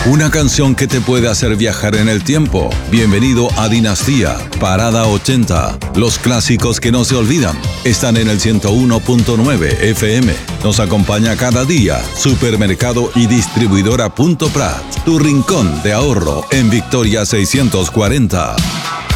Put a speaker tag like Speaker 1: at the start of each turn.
Speaker 1: Una canción que te puede hacer viajar en el tiempo. Bienvenido a Dinastía, Parada 80. Los clásicos que no se olvidan están en el 101.9 FM. Nos acompaña cada día Supermercado y Distribuidora Punto Prat, tu rincón de ahorro en Victoria 640.